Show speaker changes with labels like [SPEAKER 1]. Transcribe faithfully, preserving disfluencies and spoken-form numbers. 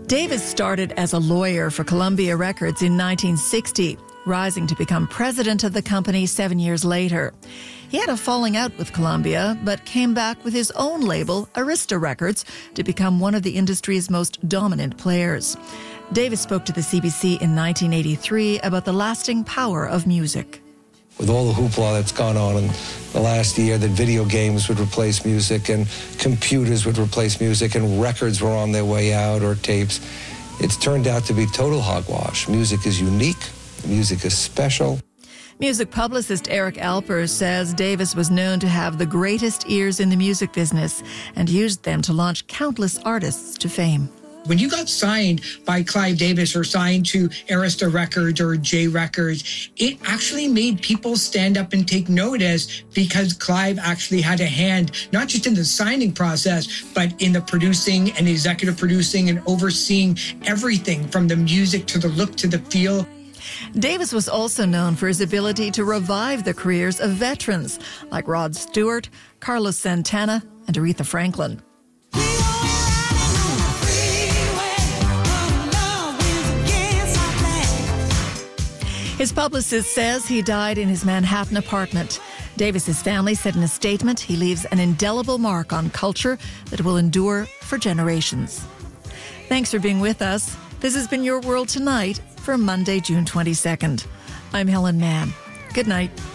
[SPEAKER 1] Davis started as a lawyer for Columbia Records in nineteen sixty, rising to become president of the company seven years later. He had a falling out with Columbia, but came back with his own label, Arista Records, to become one of the industry's most dominant players. Davis spoke to the C B C in nineteen eighty-three about the lasting power of music.
[SPEAKER 2] With all the hoopla that's gone on in the last year, that video games would replace music and computers would replace music and records were on their way out, or tapes, it's turned out to be total hogwash. Music is unique. Music is special.
[SPEAKER 1] Music publicist Eric Alper says Davis was known to have the greatest ears in the music business and used them to launch countless artists to fame.
[SPEAKER 3] When you got signed by Clive Davis or signed to Arista Records or J Records, it actually made people stand up and take notice because Clive actually had a hand, not just in the signing process, but in the producing and executive producing and overseeing everything from the music to the look to the feel.
[SPEAKER 1] Davis was also known for his ability to revive the careers of veterans like Rod Stewart, Carlos Santana, and Aretha Franklin. His publicist says he died in his Manhattan apartment. Davis's family said in a statement he leaves an indelible mark on culture that will endure for generations. Thanks for being with us. This has been Your World Tonight for Monday, June twenty-second. I'm Helen Mann. Good night.